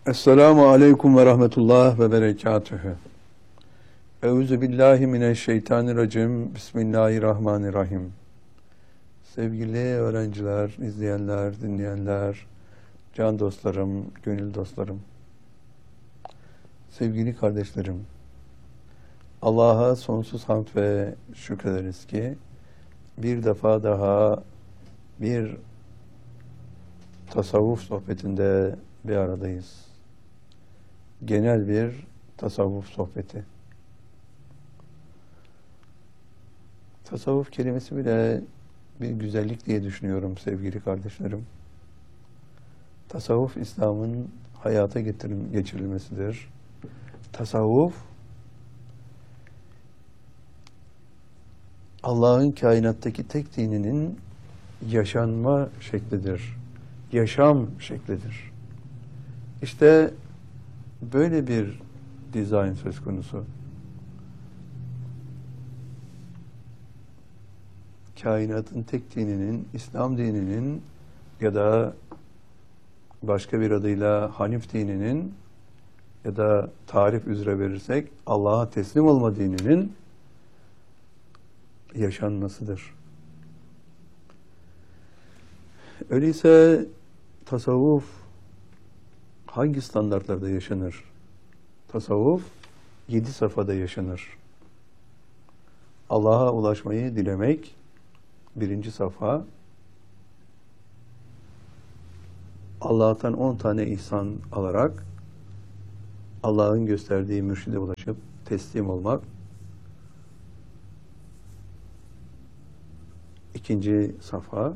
Esselamu aleyküm ve rahmetullah ve berekatühü. Euzu billahi mineşşeytanirracim. Bismillahirrahmanirrahim. Sevgili öğrenciler, izleyenler, dinleyenler, can dostlarım, gönül dostlarım, sevgili kardeşlerim, Allah'a sonsuz hamd ve şükrederiz ki bir defa daha bir tasavvuf sohbetinde bir aradayız. Genel bir tasavvuf sohbeti. Tasavvuf kelimesi bile bir güzellik diye düşünüyorum sevgili kardeşlerim. Tasavvuf İslam'ın hayata geçirilmesidir. Tasavvuf Allah'ın kainattaki tek dininin yaşanma şeklidir. Yaşam şeklidir. İşte böyle bir dizayn söz konusu. Kainatın tek dininin, İslam dininin ya da başka bir adıyla Hanif dininin ya da tarif üzere verirsek Allah'a teslim olma dininin yaşanmasıdır. Öyleyse tasavvuf hangi standartlarda yaşanır? Tasavvuf 7 safhada yaşanır. Allah'a ulaşmayı dilemek birinci safha. Allah'tan 10 tane ihsan alarak Allah'ın gösterdiği mürşide ulaşıp teslim olmak. İkinci safha.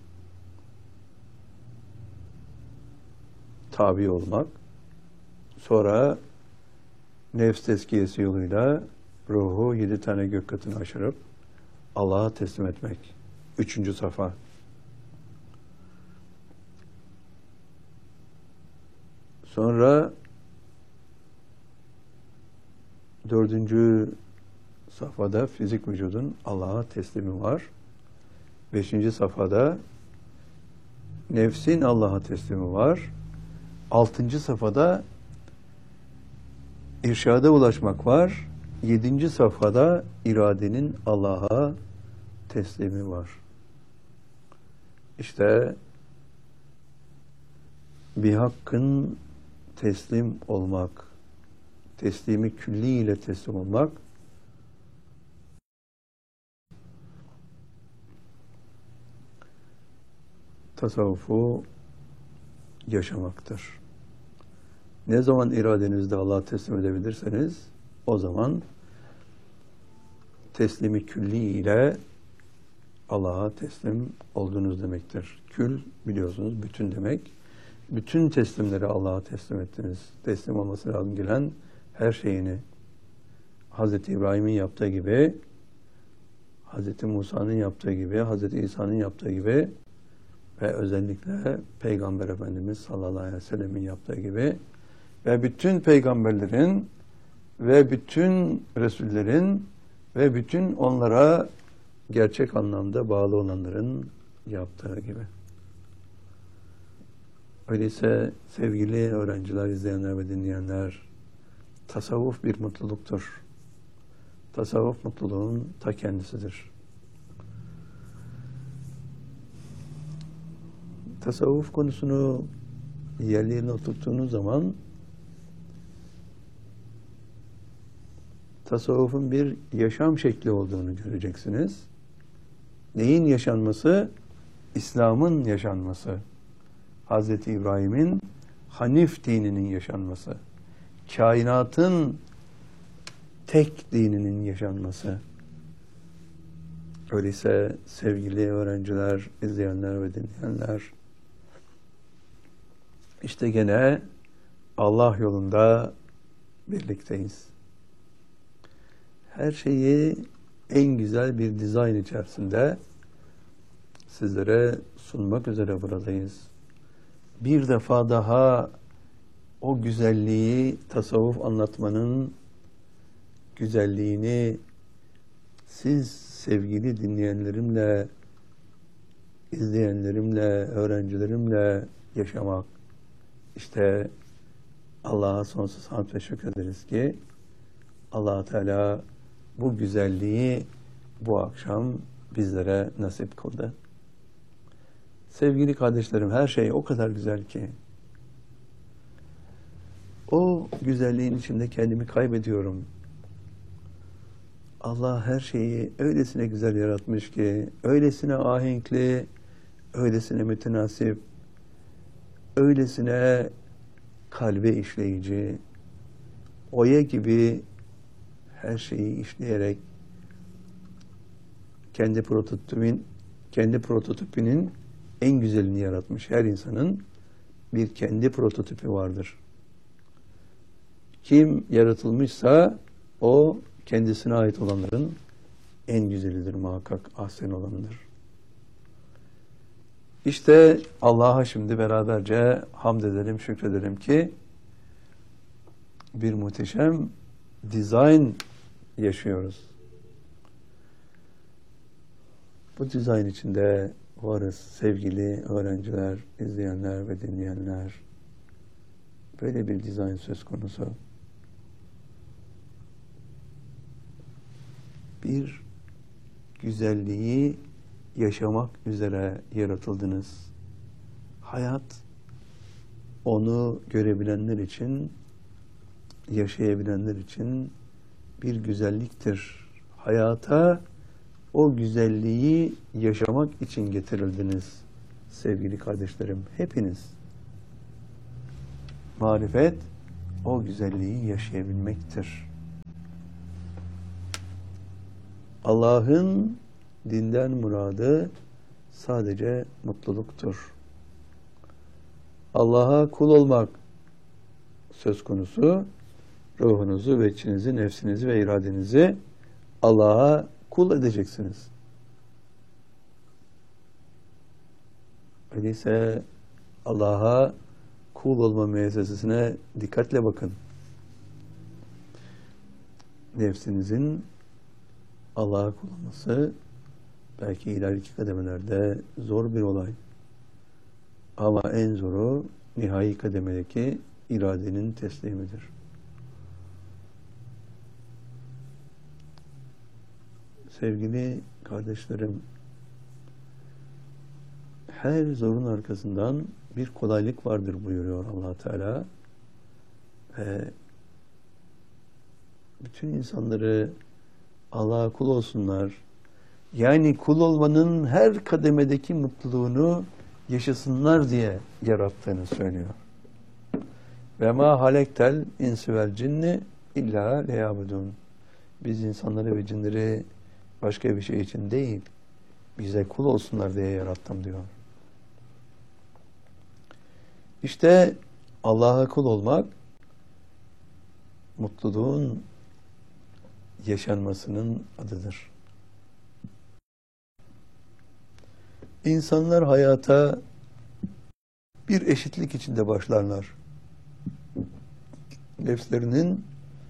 Tabi olmak. Sonra nefs tezkiyesi yoluyla ruhu 7 tane gök katını aşırıp Allah'a teslim etmek. Üçüncü safha. Sonra dördüncü safhada fizik vücudun Allah'a teslimi var. Beşinci safhada nefsin Allah'a teslimi var. Altıncı safhada irşada ulaşmak var. Yedinci safhada iradenin Allah'a teslimi var. İşte bir hakkın teslim olmak, teslimi külli ile teslim olmak, tasavvufu yaşamaktır. Ne zaman iradenizde Allah'a teslim edebilirseniz, o zaman teslimi külli ile Allah'a teslim oldunuz demektir. Kül biliyorsunuz bütün demek. Bütün teslimleri Allah'a teslim ettiniz. Teslim olması lazım gelen her şeyini Hazreti İbrahim'in yaptığı gibi, Hazreti Musa'nın yaptığı gibi, Hazreti İsa'nın yaptığı gibi ve özellikle Peygamber Efendimiz sallallahu aleyhi ve sellemin yaptığı gibi ve bütün peygamberlerin ve bütün Resullerin ve bütün onlara gerçek anlamda bağlı olanların yaptığı gibi. Öyleyse sevgili öğrenciler, izleyenler ve dinleyenler, tasavvuf bir mutluluktur. Tasavvuf mutluluğun ta kendisidir. Tasavvuf konusunu yerli oturttuğunuz zaman tasavvufun bir yaşam şekli olduğunu göreceksiniz. Neyin yaşanması? İslam'ın yaşanması. Hazreti İbrahim'in Hanif dininin yaşanması. Kainatın tek dininin yaşanması. Öyleyse sevgili öğrenciler, izleyenler ve dinleyenler, işte gene Allah yolunda birlikteyiz. Her şeyi en güzel bir dizayn içerisinde sizlere sunmak üzere buradayız. Bir defa daha o güzelliği, tasavvuf anlatmanın güzelliğini siz sevgili dinleyenlerimle, izleyenlerimle, öğrencilerimle yaşamak, İşte Allah'a sonsuz hamd ve şükrederiz ki Allah Teala bu güzelliği bu akşam bizlere nasip kıldı. Sevgili kardeşlerim, her şey o kadar güzel ki o güzelliğin içinde kendimi kaybediyorum. Allah her şeyi öylesine güzel yaratmış ki, öylesine ahenkli, öylesine mütenasip, öylesine kalbe işleyici, oya gibi her şeyi işleyerek kendi prototipinin en güzelini yaratmış. Her insanın bir kendi prototipi vardır. Kim yaratılmışsa o kendisine ait olanların en güzelidir muhakkak, ahsen olanıdır. İşte Allah'a şimdi beraberce hamd edelim, şükredelim ki bir muhteşem dizayn yaşıyoruz. Bu dizayn içinde varız sevgili öğrenciler, izleyenler ve dinleyenler. Böyle bir dizayn söz konusu. Bir güzelliği yaşamak üzere yaratıldınız. Hayat, onu görebilenler için, yaşayabilenler için bir güzelliktir. Hayata o güzelliği yaşamak için getirildiniz sevgili kardeşlerim. Hepiniz. Marifet o güzelliği yaşayabilmektir. Allah'ın dinden muradı sadece mutluluktur. Allah'a kul olmak söz konusu, ruhunuzu ve içinizi, nefsinizi ve iradenizi Allah'a kul edeceksiniz. Öyleyse Allah'a kul olma müessesesine dikkatle bakın. Nefsinizin Allah'a kul olması belki ileriki kademelerde zor bir olay. Ama en zoru nihai kademedeki iradenin teslimidir. Sevgili kardeşlerim, her zorun arkasından bir kolaylık vardır buyuruyor Allah Teala. Ve bütün insanları Allah'a kul olsunlar. Yani kul olmanın her kademedeki mutluluğunu yaşasınlar diye yarattığını söylüyor. Ve ma halektel insi vel cinni illa leyabudun. Biz insanları ve cinleri başka bir şey için değil, bize kul olsunlar diye yarattım diyor. İşte Allah'a kul olmak, mutluluğun yaşanmasının adıdır. İnsanlar hayata bir eşitlik içinde başlarlar. Nefslerinin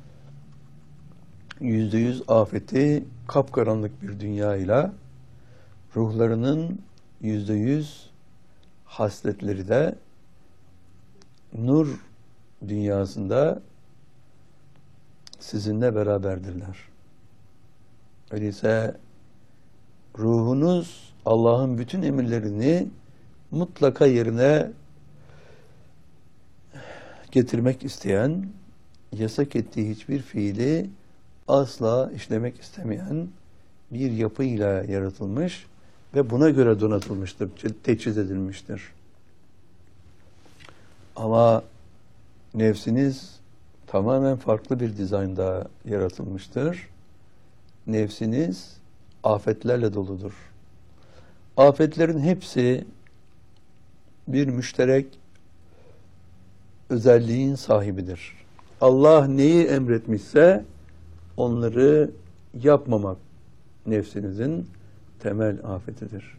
%100 afeti kapkaranlık bir dünyayla, ruhlarının %100 hasletleri de nur dünyasında sizinle beraberdirler. Öyleyse ruhunuz Allah'ın bütün emirlerini mutlaka yerine getirmek isteyen, yasak ettiği hiçbir fiili asla işlemek istemeyen bir yapıyla yaratılmış ve buna göre donatılmıştır, teçhiz edilmiştir. Ama nefsiniz tamamen farklı bir dizaynda yaratılmıştır. Nefsiniz afetlerle doludur. Afetlerin hepsi bir müşterek özelliğin sahibidir. Allah neyi emretmişse onları yapmamak nefsinizin temel afetidir.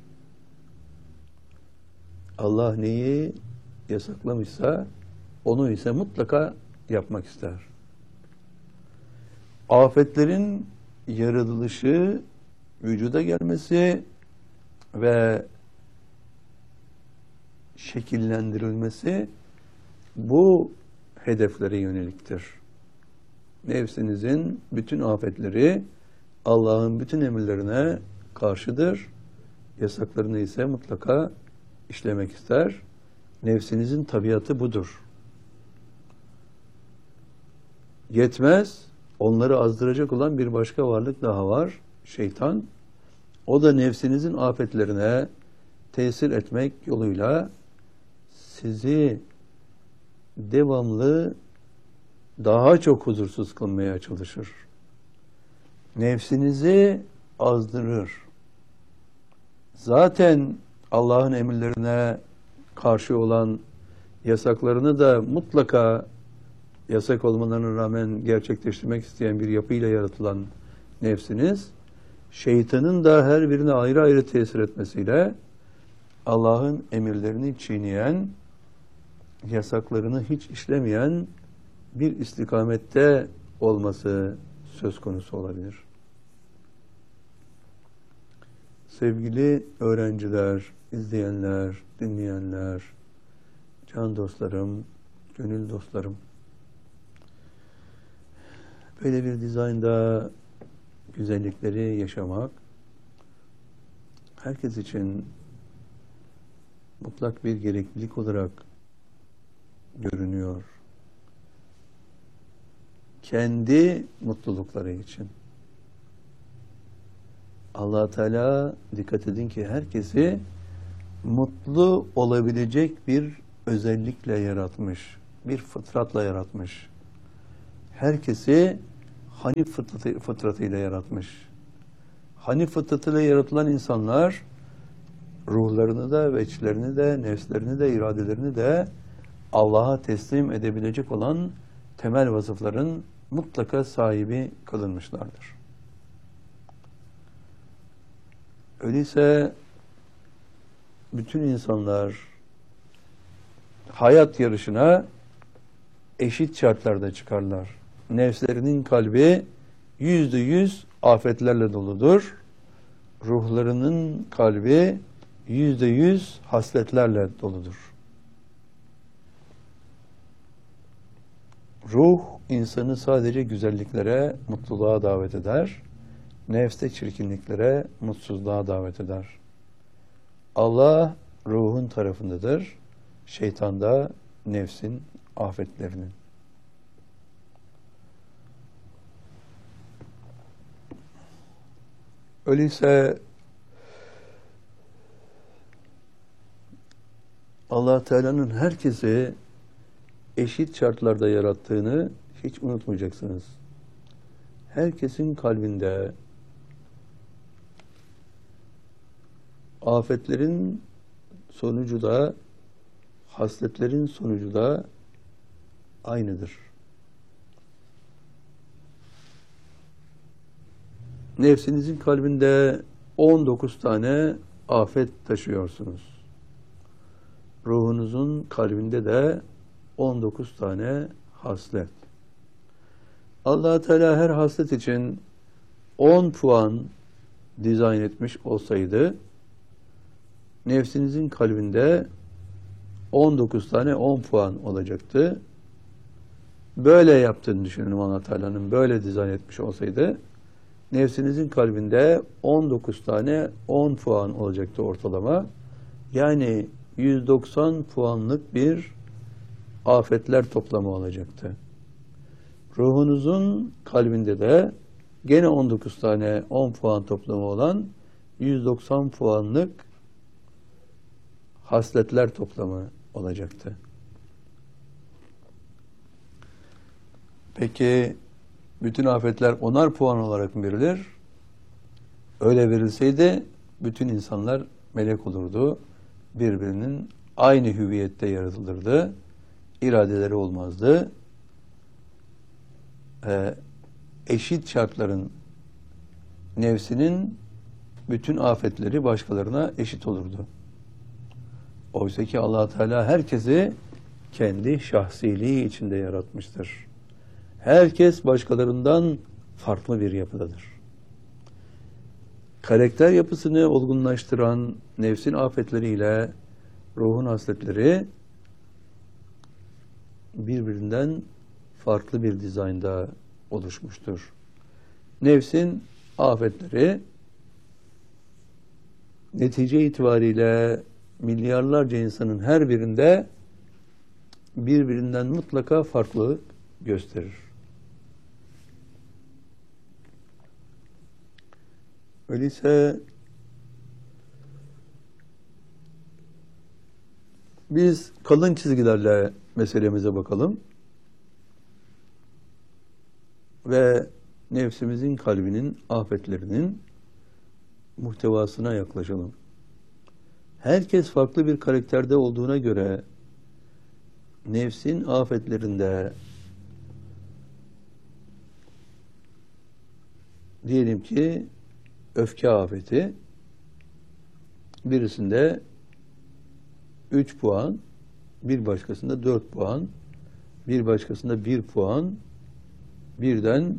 Allah neyi yasaklamışsa onu ise mutlaka yapmak ister. Afetlerin yaratılışı, vücuda gelmesi ve şekillendirilmesi bu hedeflere yöneliktir. Nefsinizin bütün afetleri Allah'ın bütün emirlerine karşıdır. Yasaklarını ise mutlaka işlemek ister. Nefsinizin tabiatı budur. Yetmez, onları azdıracak olan bir başka varlık daha var, şeytan. O da nefsinizin afetlerine tesir etmek yoluyla sizi devamlı daha çok huzursuz kılmaya çalışır. Nefsinizi azdırır. Zaten Allah'ın emirlerine karşı olan yasaklarını da mutlaka yasak olmalarına rağmen gerçekleştirmek isteyen bir yapıyla yaratılan nefsiniz, şeytanın da her birine ayrı ayrı tesir etmesiyle Allah'ın emirlerini çiğneyen, yasaklarını hiç işlemeyen bir istikamette olması söz konusu olabilir. Sevgili öğrenciler, izleyenler, dinleyenler, can dostlarım, gönül dostlarım, böyle bir dizaynda güzellikleri yaşamak herkes için mutlak bir gereklilik olarak görünüyor. Kendi mutlulukları için. Allah Teala dikkat edin ki herkesi mutlu olabilecek bir özellikle yaratmış. Bir fıtratla yaratmış. Herkesi Hanif fıtratıyla yaratmış. Hanif fıtratıyla yaratılan insanlar ruhlarını da, veçlerini de, nefslerini de, iradelerini de Allah'a teslim edebilecek olan temel vasıfların mutlaka sahibi kılınmışlardır. Öyleyse bütün insanlar hayat yarışına eşit şartlarda çıkarlar. Nefslerinin kalbi %100 afetlerle doludur. Ruhlarının kalbi %100 hasletlerle doludur. Ruh insanı sadece güzelliklere, mutluluğa davet eder. Nefs de çirkinliklere, mutsuzluğa davet eder. Allah ruhun tarafındadır. Şeytan da nefsin afetlerinin. Öyleyse Allah Teala'nın herkesi eşit şartlarda yarattığını hiç unutmayacaksınız. Herkesin kalbinde afetlerin sonucu da, hasletlerin sonucu da aynıdır. Nefsinizin kalbinde 19 tane afet taşıyorsunuz. Ruhunuzun kalbinde de 19 tane haslet. Allah Teala her haslet için 10 puan dizayn etmiş olsaydı, nefsinizin kalbinde 19 tane 10 puan olacaktı. Böyle yaptığını düşünün, Allah Teala'nın böyle dizayn etmiş olsaydı, nefsinizin kalbinde 19 tane 10 puan olacaktı ortalama. Yani 190 puanlık bir afetler toplamı olacaktı. Ruhunuzun kalbinde de gene 19 tane 10 puan toplamı olan 190 puanlık hasletler toplamı olacaktı. Peki bütün afetler 10'ar puan olarak mı verilir? Öyle verilseydi bütün insanlar melek olurdu. Birbirinin aynı hüviyette yaratılırdı. İradeleri olmazdı. Eşit şartların nefsinin bütün afetleri başkalarına eşit olurdu. Oysa ki Allah Teala herkesi kendi şahsiliği içinde yaratmıştır. Herkes başkalarından farklı bir yapıdadır. Karakter yapısını olgunlaştıran nefsin afetleriyle ruhun hasletleri birbirinden farklı bir dizaynda oluşmuştur. Nefsin afetleri netice itibariyle milyarlarca insanın her birinde birbirinden mutlaka farklılık gösterir. Öyleyse biz kalın çizgilerle meselemize bakalım ve nefsimizin kalbinin afetlerinin muhtevasına yaklaşalım. Herkes farklı bir karakterde olduğuna göre nefsin afetlerinde diyelim ki öfke afeti birisinde 3 puan, bir başkasında 4 puan, bir başkasında 1 puan, birden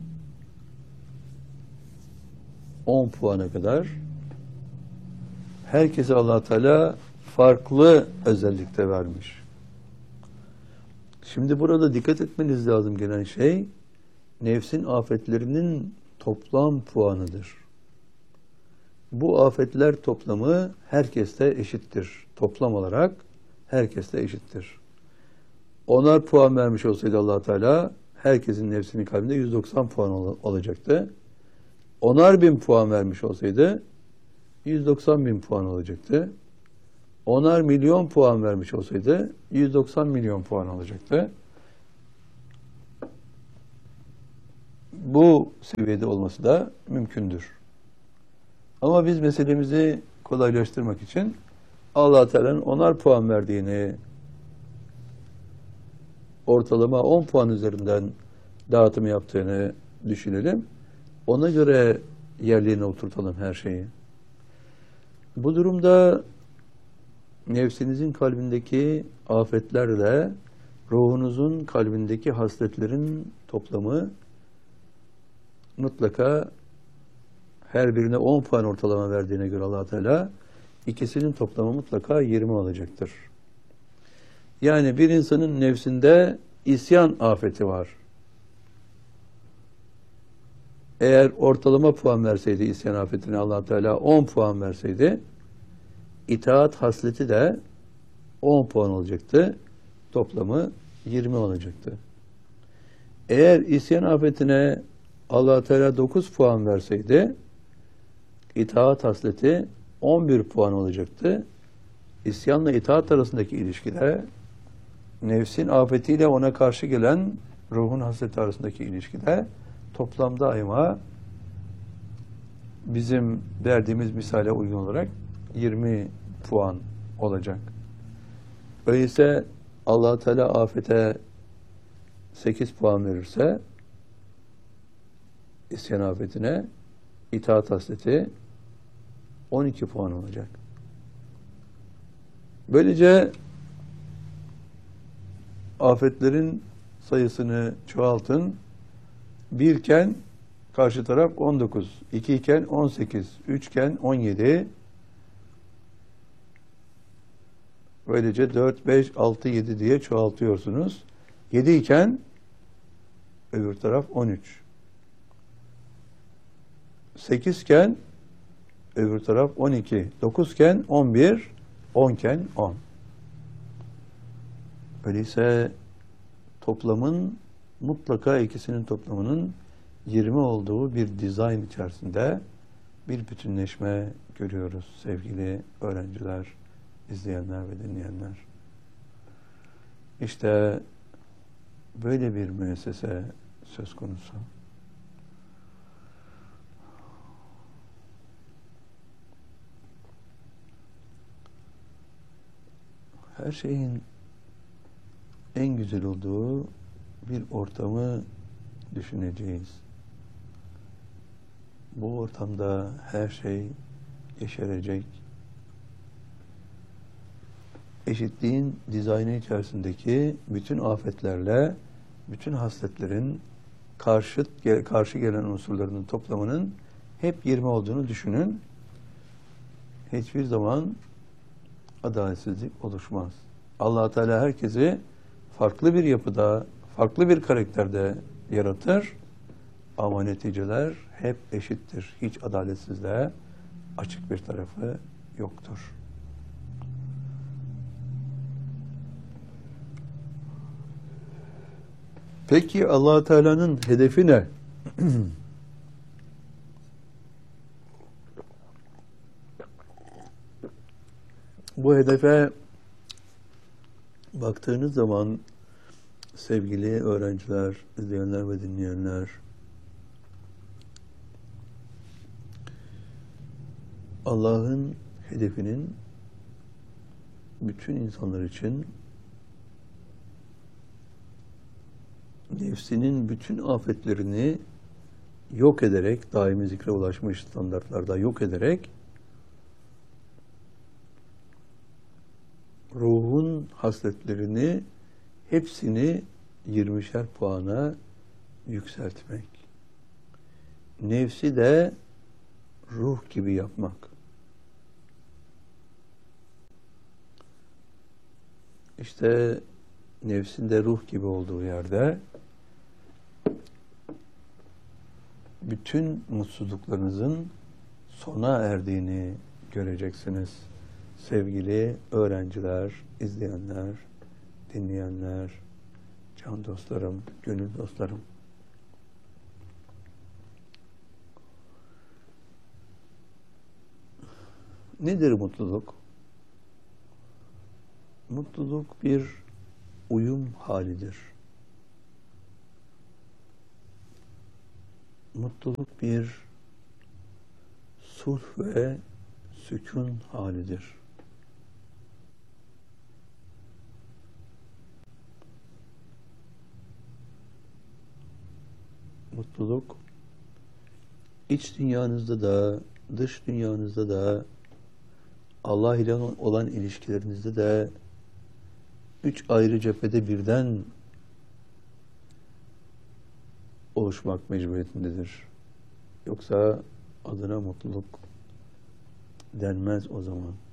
10 puana kadar herkese Allah Teala farklı özellikte vermiş. Şimdi burada dikkat etmeniz lazım gelen şey nefsin afetlerinin toplam puanıdır. Bu afetler toplamı herkeste eşittir. Toplam olarak herkeste eşittir. 10'ar puan vermiş olsaydı Allah Teala herkesin nefsinin kalbinde 190 puan olacaktı. 10'ar bin puan vermiş olsaydı 190 bin puan olacaktı. 10'ar milyon puan vermiş olsaydı 190 milyon puan olacaktı. Bu seviyede olması da mümkündür. Ama biz meselemizi kolaylaştırmak için Allah Teala'nın 10'ar puan verdiğini ortalama 10 puan üzerinden dağıtım yaptığını düşünelim. Ona göre yerliğine oturtalım her şeyi. Bu durumda nefsinizin kalbindeki afetlerle ruhunuzun kalbindeki hasletlerin toplamı mutlaka her birine 10 puan ortalama verdiğine göre Allah Teala ikisinin toplamı mutlaka 20 olacaktır. Yani bir insanın nefsinde isyan afeti var. Eğer ortalama puan verseydi isyan afetine Allah Teala 10 puan verseydi itaat hasleti de 10 puan olacaktı. Toplamı 20 olacaktı. Eğer isyan afetine Allah Teala 9 puan verseydi itaat hasleti 11 puan olacaktı. İsyanla itaat arasındaki ilişkide nefsin afetiyle ona karşı gelen ruhun hasleti arasındaki ilişkide toplamda daima bizim verdiğimiz misale uygun olarak 20 puan olacak. Öyleyse Allah Teala afete 8 puan verirse isyan afetine itaat hasleti 12 puan olacak. Böylece afetlerin sayısını çoğaltın. 1 iken karşı taraf 19, 2 iken 18, 3 iken 17. Böylece 4, 5, 6, 7 diye çoğaltıyorsunuz. 7 iken öbür taraf 13. 8 iken öbür taraf 12. 9 iken 11, 10 iken 10. Öyleyse toplamın mutlaka ikisinin toplamının 20 olduğu bir dizayn içerisinde bir bütünleşme görüyoruz sevgili öğrenciler, izleyenler ve dinleyenler. İşte böyle bir müessese söz konusu. Her şeyin en güzel olduğu bir ortamı düşüneceğiz. Bu ortamda her şey yeşerecek. Eşitliğin dizaynı içerisindeki bütün afetlerle, bütün hasletlerin karşı gelen unsurlarının toplamının hep 20 olduğunu düşünün. Hiçbir zaman adaletsizlik oluşmaz. Allah Teala herkesi farklı bir yapıda, farklı bir karakterde yaratır ama neticeler hep eşittir. Hiç adaletsizliğe açık bir tarafı yoktur. Peki Allah Teala'nın hedefi ne? Bu hedefe baktığınız zaman sevgili öğrenciler, izleyenler ve dinleyenler, Allah'ın hedefinin bütün insanlar için nefsinin bütün afetlerini yok ederek, daimi zikre ulaşmış standartlarda yok ederek, ruhun hasletlerini hepsini 20'şer puana yükseltmek. Nefsi de ruh gibi yapmak. İşte nefsin de ruh gibi olduğu yerde bütün mutsuzluklarınızın sona erdiğini göreceksiniz. Sevgili öğrenciler, izleyenler, dinleyenler, can dostlarım, gönül dostlarım. Nedir mutluluk? Mutluluk bir uyum halidir. Mutluluk bir sulh ve sükun halidir. Mutluluk iç dünyanızda da, dış dünyanızda da, Allah ile olan ilişkilerinizde de 3 ayrı cephede birden oluşmak mecburiyetindedir. Yoksa adına mutluluk denmez o zaman.